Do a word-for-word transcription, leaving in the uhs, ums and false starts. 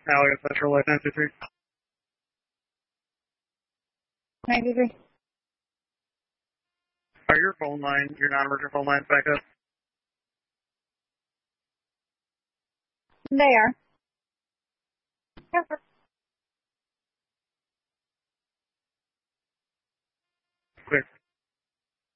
Alligator Central Life nine two three. nine two three. Are your phone lines, your non-emergent phone lines back up? They are. Yes, Clear.